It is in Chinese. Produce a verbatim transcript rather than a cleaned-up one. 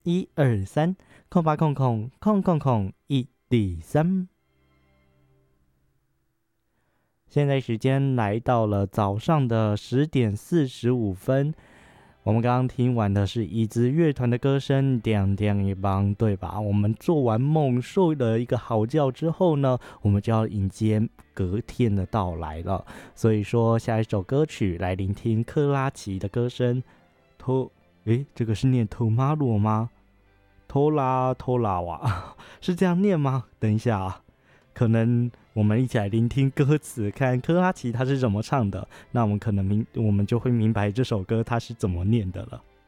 一二三，空吧空空空空空，一二三。现在时间来到了早上的十点四十五分。我们刚刚听完的是椅子乐团的歌声，叮叮一帮，对吧？我们做完梦，睡了一个好觉之后呢，我们就要迎接隔天的到来了。所以说，下一首歌曲来聆听克拉奇的歌声。托，诶，这个是念托马罗吗？托拉托拉瓦，是这样念吗？等一下啊。可能我们一起来聆听歌词，看科拉奇他是怎么唱的，那我们可能明我们就会明白这首歌他是怎么念的了。